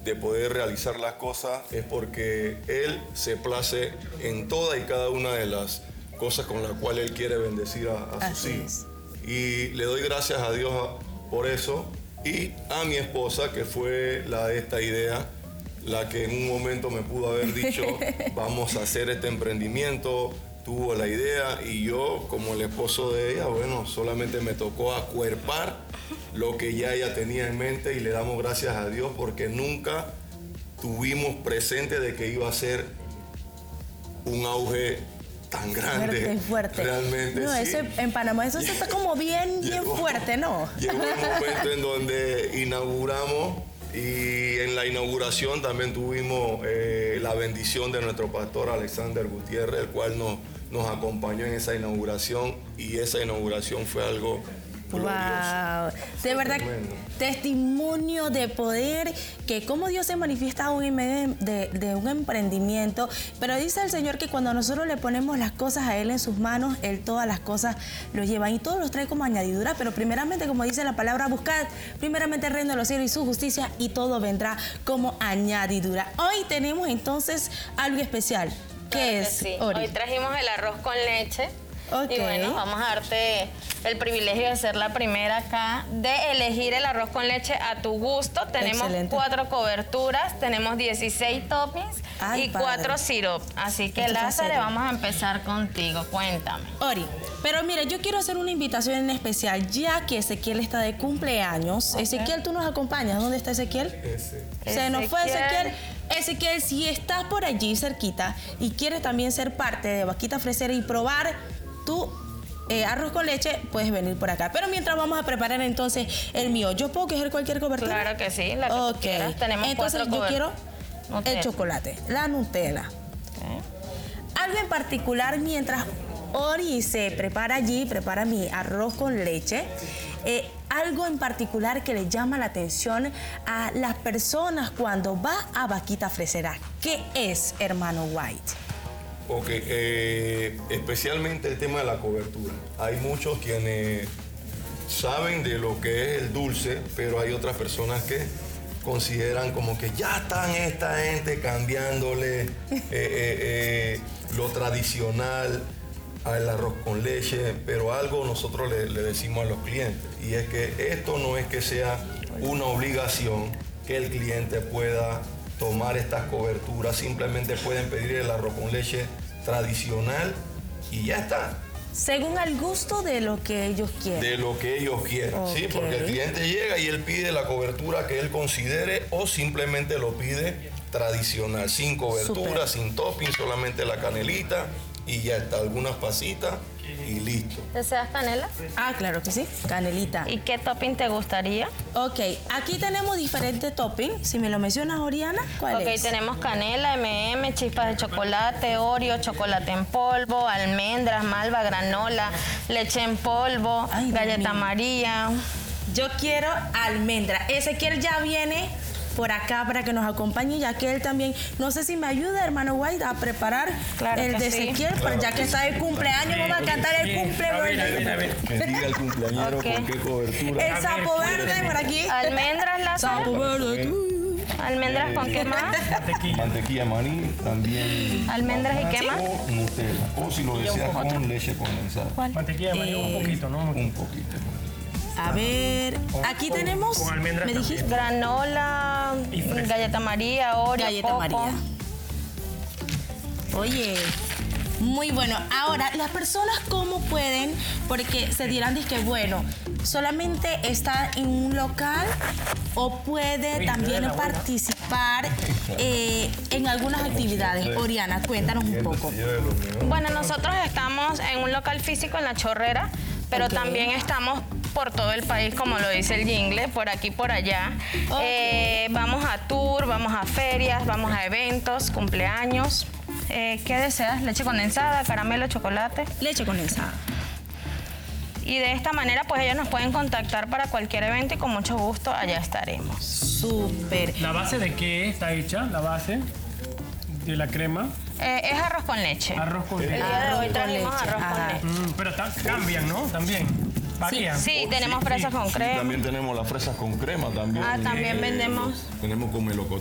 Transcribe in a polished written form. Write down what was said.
de poder realizar las cosas es porque Él se place en toda y cada una de las cosas con las cuales Él quiere bendecir a sus hijos. Y le doy gracias a Dios por eso y a mi esposa, que fue la de esta idea, la que en un momento me pudo haber dicho, vamos a hacer este emprendimiento, tuvo la idea y yo, como el esposo de ella, bueno, solamente me tocó acuerpar lo que ya ella tenía en mente y le damos gracias a Dios porque nunca tuvimos presente de que iba a ser un auge tan grande. Fuerte. Realmente, no, sí. Eso, en Panamá eso está como bien fuerte, ¿no? Llegó un momento en donde inauguramos y en la inauguración también tuvimos la bendición de nuestro pastor Alexander Gutiérrez, el cual nos acompañó en esa inauguración y esa inauguración fue algo glorioso. Wow, de verdad, tremendo. Testimonio de poder, que cómo Dios se manifiesta aún en medio de un emprendimiento, pero dice el Señor que cuando nosotros le ponemos las cosas a Él en sus manos, Él todas las cosas los lleva y todos los trae como añadidura, pero primeramente, como dice la palabra, buscad primeramente el reino de los cielos y su justicia y todo vendrá como añadidura. Hoy tenemos entonces algo especial. ¿Qué es, Sí. Ori? Hoy trajimos el arroz con leche. Ok. Y bueno, vamos a darte el privilegio de ser la primera acá, de elegir el arroz con leche a tu gusto. Tenemos Excelente. 4 coberturas, tenemos 16 toppings Ay, y padre. 4 syrup. Así que, Esto está Lázaro, serio. vamos a empezar contigo. Cuéntame. Ori, pero mira, yo quiero hacer una invitación en especial, ya que Ezequiel está de cumpleaños. Ezequiel, ¿tú nos acompañas? ¿Dónde está Ezequiel? Se nos fue Ezequiel. Ezequiel, si estás por allí cerquita y quieres también ser parte de Vaquita Fresera y probar tu arroz con leche, puedes venir por acá. Pero mientras vamos a preparar entonces el mío, ¿yo puedo coger cualquier cobertura? Claro que sí, la que tú quieras. Tenemos entonces 4 yo quiero Nutella. el chocolate, la Nutella. Algo en particular mientras Ori se prepara allí, prepara mi arroz con leche. Algo en particular que le llama la atención a las personas cuando va a Vaquita Fresera. ¿Qué es, hermano White? Ok, especialmente el tema de la cobertura. Hay muchos quienes saben de lo que es el dulce, pero hay otras personas que consideran como que ya están esta gente cambiándole lo tradicional al arroz con leche, pero algo nosotros le decimos a los clientes, y es que esto no es que sea una obligación que el cliente pueda tomar estas coberturas, simplemente pueden pedir el arroz con leche tradicional y ya está. Según el gusto de lo que ellos quieren. De lo que ellos quieran, ¿sí? Ok. Porque el cliente llega y él pide la cobertura que él considere o simplemente lo pide tradicional, sin cobertura, Súper. sin topping, solamente la canelita y ya está, algunas pasitas y listo. ¿Deseas canela? Ah, claro que sí, canelita. ¿Y qué topping te gustaría? Ok, aquí tenemos diferentes toppings. Si me lo mencionas, Oriana, ¿cuál Ok, es? tenemos canela, M&M, chispas de chocolate, Oreo, chocolate en polvo, almendras, malva, granola, leche en polvo, Ay, Dios galleta mío. María. Yo quiero almendra. Ezequiel ya viene por acá para que nos acompañe, ya que él también, no sé si me ayuda, hermano White, a preparar Claro el que de sí. Ezequiel, pero ya que está de cumpleaños, vamos a cantar el cumpleaños. Que diga el cumpleañero Ok. con qué cobertura. El sapo verde por aquí. Almendras, Sapo Lázaro. verde. Almendras con qué más. Mantequilla maní, también. Almendras y qué más. O Nutella. O si lo deseas con leche condensada. Mantequilla de maní, un poquito, ¿no? Un poquito. A ver, aquí tenemos, con almendras me dijiste, Granola, Y fresa. galleta María, Oreo, galleta coco. María. Oye, muy bueno. Ahora, las personas cómo pueden, porque se dirán que bueno, solamente está en un local o puede también participar en algunas actividades. Oriana, cuéntanos un poco. Bueno, nosotros estamos en un local físico en La Chorrera, pero Ok. también estamos por todo el país, como lo dice el jingle, por aquí, por allá. Ok. Vamos a tour, vamos a ferias, vamos a eventos, cumpleaños. ¿Qué deseas? Leche condensada, caramelo, chocolate. Leche condensada. Y de esta manera, pues ellos nos pueden contactar para cualquier evento y con mucho gusto allá estaremos. Súper. ¿La base de qué está hecha? ¿La base de la crema? Es arroz con leche. Arroz con El leche. día de hoy Arroz con trajimos leche, arroz ajá. con leche. Pero cambian, ¿no? También. Varían. Sí, tenemos fresas con crema. También tenemos las fresas con crema también. Ah, también vendemos. Tenemos con melocotón.